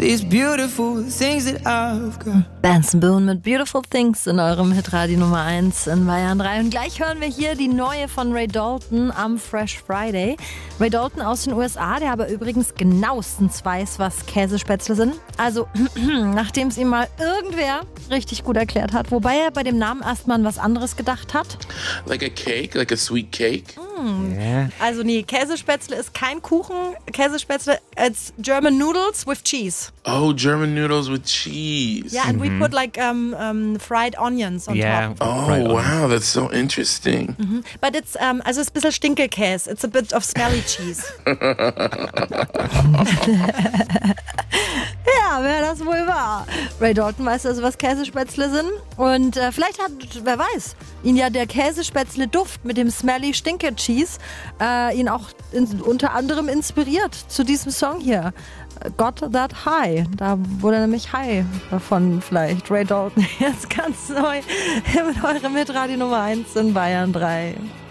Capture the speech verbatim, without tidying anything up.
these beautiful things that I've got. Benson Boone mit Beautiful Things in eurem Hitradio Nummer eins in Bayern drei. Und gleich hören wir hier die neue von Ray Dalton am Fresh Friday. Ray Dalton aus den U S A, der aber übrigens genauestens weiß, was Käsespätzle sind. Also, nachdem es ihm mal irgendwer richtig gut erklärt hat. Wobei er bei dem Namen erstmal an was anderes gedacht hat. Like a cake, like a sweet cake? Mm. Yeah. Also nee, Käsespätzle ist kein Kuchen. Käsespätzle, it's German noodles with cheese. Oh, German noodles with cheese. Yeah, and mm-hmm. we put like um, um, fried onions on yeah, top. Oh, wow, onions. That's so interesting. Mm-hmm. But it's, um, also es ist ein bisschen Stinkelkäse. It's a bit of smelly cheese. Ja, wer das wohl war. Ray Dalton weiß also, was Käsespätzle sind. Und äh, vielleicht hat, wer weiß, ihn ja der Käsespätzle-Duft mit dem smelly Stinke-Cheese äh, ihn auch in, unter anderem inspiriert zu diesem Song hier. Got That High. Da wurde nämlich high davon vielleicht. Ray Dalton jetzt ganz neu mit eurem Hitradio Nummer eins in Bayern drei.